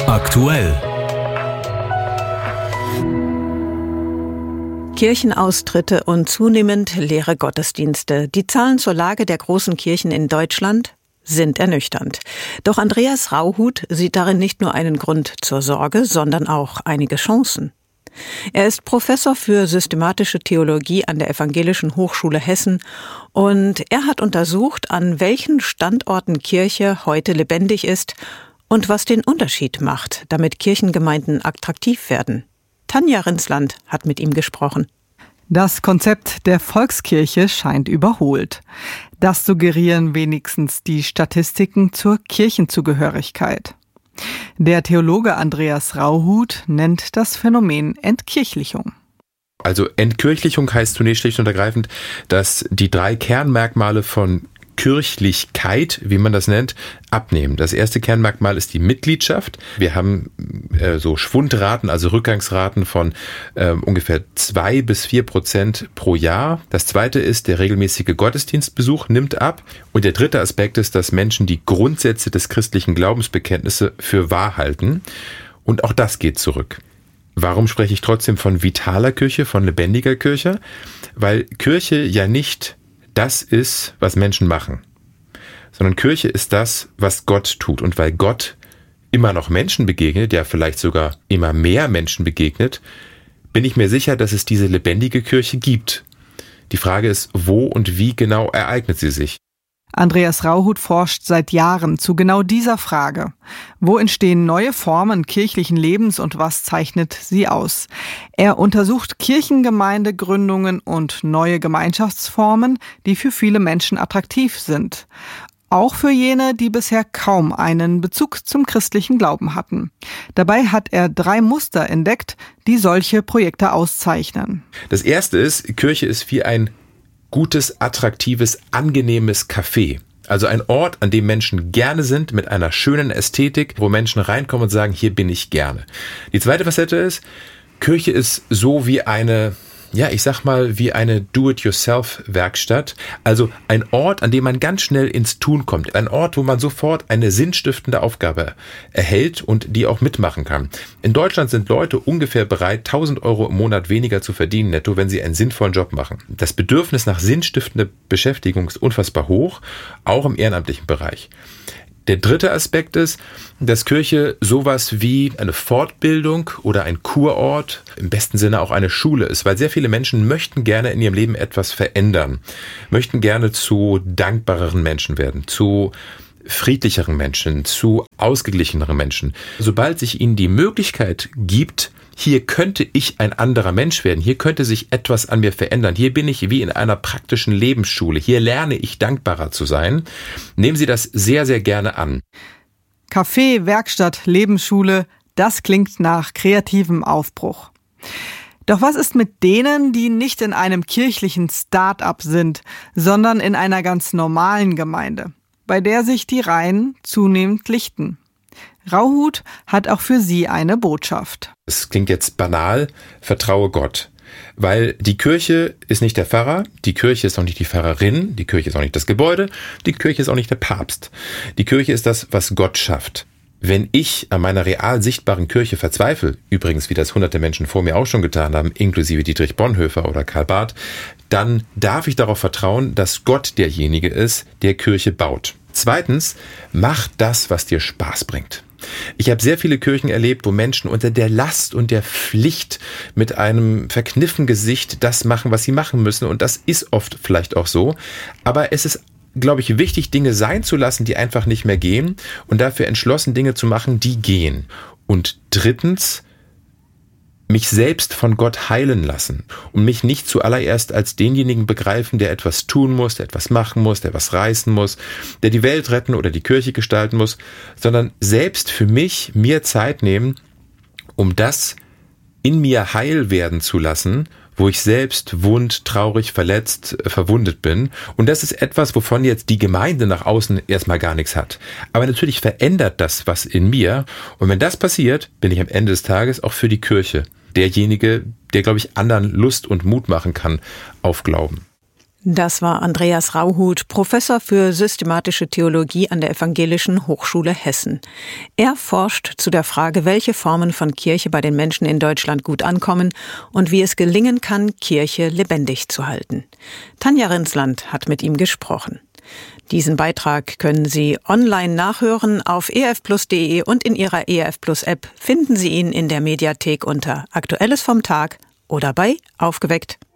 Aktuell. Kirchenaustritte und zunehmend leere Gottesdienste. Die Zahlen zur Lage der großen Kirchen in Deutschland sind ernüchternd. Doch Andreas Rauhut sieht darin nicht nur einen Grund zur Sorge, sondern auch einige Chancen. Er ist Professor für systematische Theologie an der Evangelischen Hochschule Hessen und er hat untersucht, an welchen Standorten Kirche heute lebendig ist und was den Unterschied macht, damit Kirchengemeinden attraktiv werden. Tanja Rinsland hat mit ihm gesprochen. Das Konzept der Volkskirche scheint überholt. Das suggerieren wenigstens die Statistiken zur Kirchenzugehörigkeit. Der Theologe Andreas Rauhut nennt das Phänomen Entkirchlichung. Also Entkirchlichung heißt zunächst schlicht und ergreifend, dass die 3 Kernmerkmale von Kirchlichkeit, wie man das nennt, abnehmen. Das erste Kernmerkmal ist die Mitgliedschaft. Wir haben so Schwundraten, also Rückgangsraten von ungefähr 2-4% pro Jahr. Das zweite ist, der regelmäßige Gottesdienstbesuch nimmt ab. Und der dritte Aspekt ist, dass Menschen die Grundsätze des christlichen Glaubensbekenntnisses für wahr halten. Und auch das geht zurück. Warum spreche ich trotzdem von vitaler Kirche, von lebendiger Kirche? Weil Kirche ja nicht das ist, was Menschen machen, sondern Kirche ist das, was Gott tut. Und weil Gott immer noch Menschen begegnet, ja vielleicht sogar immer mehr Menschen begegnet, bin ich mir sicher, dass es diese lebendige Kirche gibt. Die Frage ist, wo und wie genau ereignet sie sich? Andreas Rauhut forscht seit Jahren zu genau dieser Frage. Wo entstehen neue Formen kirchlichen Lebens und was zeichnet sie aus? Er untersucht Kirchengemeindegründungen und neue Gemeinschaftsformen, die für viele Menschen attraktiv sind. Auch für jene, die bisher kaum einen Bezug zum christlichen Glauben hatten. Dabei hat er 3 Muster entdeckt, die solche Projekte auszeichnen. Das erste ist, Kirche ist wie ein gutes, attraktives, angenehmes Café. Also ein Ort, an dem Menschen gerne sind, mit einer schönen Ästhetik, wo Menschen reinkommen und sagen, hier bin ich gerne. Die zweite Facette ist, Kirche ist so wie eine, wie eine Do-it-yourself-Werkstatt. Also ein Ort, an dem man ganz schnell ins Tun kommt. Ein Ort, wo man sofort eine sinnstiftende Aufgabe erhält und die auch mitmachen kann. In Deutschland sind Leute ungefähr bereit, 1.000 € im Monat weniger zu verdienen netto, wenn sie einen sinnvollen Job machen. Das Bedürfnis nach sinnstiftender Beschäftigung ist unfassbar hoch, auch im ehrenamtlichen Bereich. Der dritte Aspekt ist, dass Kirche sowas wie eine Fortbildung oder ein Kurort, im besten Sinne auch eine Schule ist, weil sehr viele Menschen möchten gerne in ihrem Leben etwas verändern, möchten gerne zu dankbareren Menschen werden, zu friedlicheren Menschen, zu ausgeglicheneren Menschen. Sobald sich ihnen die Möglichkeit gibt, hier könnte ich ein anderer Mensch werden, hier könnte sich etwas an mir verändern, hier bin ich wie in einer praktischen Lebensschule, hier lerne ich dankbarer zu sein, nehmen Sie das sehr, sehr gerne an. Café, Werkstatt, Lebensschule, das klingt nach kreativem Aufbruch. Doch was ist mit denen, die nicht in einem kirchlichen Start-up sind, sondern in einer ganz normalen Gemeinde, bei der sich die Reihen zunehmend lichten? Rauhut hat auch für sie eine Botschaft. Es klingt jetzt banal, vertraue Gott. Weil die Kirche ist nicht der Pfarrer, die Kirche ist auch nicht die Pfarrerin, die Kirche ist auch nicht das Gebäude, die Kirche ist auch nicht der Papst. Die Kirche ist das, was Gott schafft. Wenn ich an meiner real sichtbaren Kirche verzweifle, übrigens wie das hunderte Menschen vor mir auch schon getan haben, inklusive Dietrich Bonhoeffer oder Karl Barth, dann darf ich darauf vertrauen, dass Gott derjenige ist, der Kirche baut. Zweitens, mach das, was dir Spaß bringt. Ich habe sehr viele Kirchen erlebt, wo Menschen unter der Last und der Pflicht mit einem verkniffenen Gesicht das machen, was sie machen müssen. Und das ist oft vielleicht auch so. Aber es ist, glaube ich, wichtig, Dinge sein zu lassen, die einfach nicht mehr gehen und dafür entschlossen, Dinge zu machen, die gehen. Und drittens, mich selbst von Gott heilen lassen und mich nicht zuallererst als denjenigen begreifen, der etwas tun muss, der etwas machen muss, der was reißen muss, der die Welt retten oder die Kirche gestalten muss, sondern selbst für mich mir Zeit nehmen, um das in mir heil werden zu lassen, wo ich selbst wund, traurig, verletzt, verwundet bin. Und das ist etwas, wovon jetzt die Gemeinde nach außen erstmal gar nichts hat. Aber natürlich verändert das was in mir. Und wenn das passiert, bin ich am Ende des Tages auch für die Kirche derjenige, der, glaube ich, anderen Lust und Mut machen kann auf Glauben. Das war Andreas Rauhut, Professor für systematische Theologie an der Evangelischen Hochschule Hessen. Er forscht zu der Frage, welche Formen von Kirche bei den Menschen in Deutschland gut ankommen und wie es gelingen kann, Kirche lebendig zu halten. Tanja Rinsland hat mit ihm gesprochen. Diesen Beitrag können Sie online nachhören auf erfplus.de und in Ihrer ERF Plus App finden Sie ihn in der Mediathek unter Aktuelles vom Tag oder bei Aufgeweckt.